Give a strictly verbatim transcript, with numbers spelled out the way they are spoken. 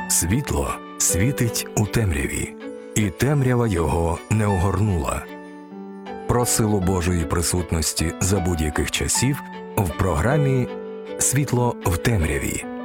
Світло світить у темряві, і темрява його не огорнула. Про силу Божої присутності за будь-яких часів в програмі «Світло в темряві».